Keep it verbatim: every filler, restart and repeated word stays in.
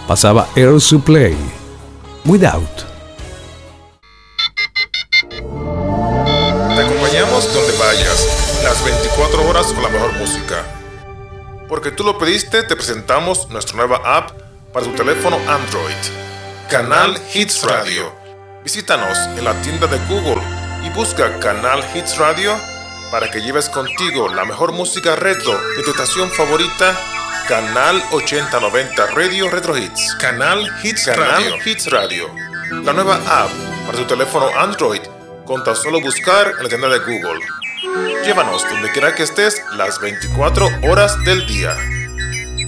pasaba Air Supply, Without. Te acompañamos donde vayas, las veinticuatro horas con la mejor música. Porque tú lo pediste, te presentamos nuestra nueva app para tu teléfono Android, Canal Hits Radio. Visítanos en la tienda de Google y busca Canal Hits Radio para que lleves contigo la mejor música retro de tu estación favorita, Canal ochenta noventa Radio Retro Hits. Canal Hits Canal Radio. Hits Radio. La nueva app para tu teléfono Android con tan solo buscar en la tienda de Google. Llévanos donde quiera que estés las veinticuatro horas del día.